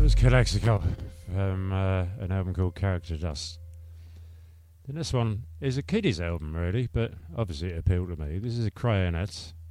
was Calexico from an album called Character Dust. And this one is a kiddies album, really, but obviously it appealed to me. This is a Crayonettes.